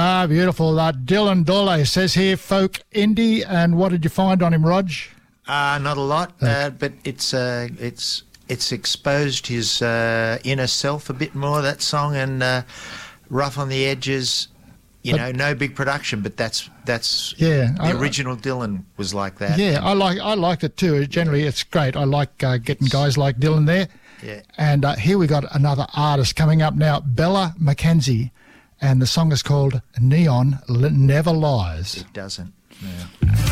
Ah, beautiful. Dylan Dole says here, folk indie. And what did you find on him, Rog? Not a lot, but it's exposed his inner self a bit more, that song, and rough on the edges. No big production, but that's the original Dylan was like that. Yeah, I liked it too. Generally, it's great. I like getting guys like Dylan there. Yeah. And here we got another artist coming up now, Bella McKenzie, and the song is called Neon Never Lies. It doesn't. No.